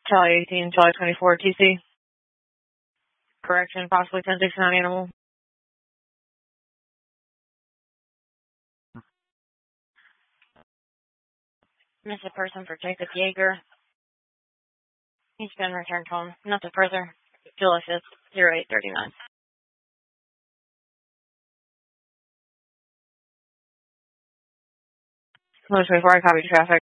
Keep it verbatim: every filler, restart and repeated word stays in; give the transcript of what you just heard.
Charlie eighteen, Charlie twenty-four, T C. Correction, possibly ten sixty-nine animal. Miss a person for Jacob Yeager. He's been returned home. Not the further. July fifth, zero eight thirty-nine. one twenty-four, I copy traffic.